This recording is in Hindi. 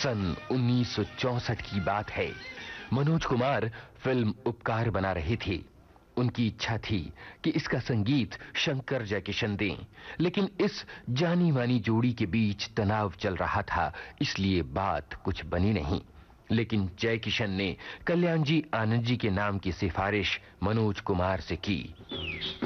सन 1964 की बात है। मनोज कुमार फिल्म उपकार बना रहे थे। उनकी इच्छा थी कि इसका संगीत शंकर जयकिशन दें, लेकिन इस जानी मानी जोड़ी के बीच तनाव चल रहा था, इसलिए बात कुछ बनी नहीं। लेकिन जयकिशन ने कल्याण जी आनंद जी के नाम की सिफारिश मनोज कुमार से की।